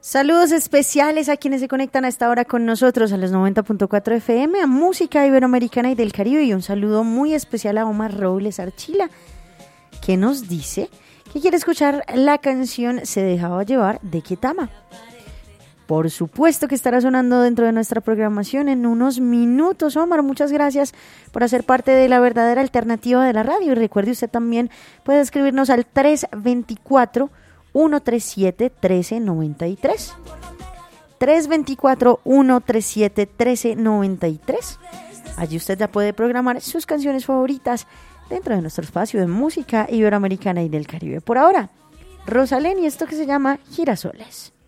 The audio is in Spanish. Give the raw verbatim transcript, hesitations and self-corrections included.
Saludos especiales a quienes se conectan a esta hora con nosotros a los noventa punto cuatro F M, a Música Iberoamericana y del Caribe, y un saludo muy especial a Omar Robles Archila, que nos dice que quiere escuchar la canción Se dejaba llevar de Ketama. Por supuesto que estará sonando dentro de nuestra programación en unos minutos. Omar, muchas gracias por hacer parte de la verdadera alternativa de la radio, y recuerde, usted también puede escribirnos al tres dos cuatro, uno tres siete, uno tres nueve tres. tres dos cuatro, uno tres siete, uno tres nueve tres. Allí usted ya puede programar sus canciones favoritas dentro de nuestro espacio de música iberoamericana y del Caribe. Por ahora, Rosalén y esto que se llama Girasoles.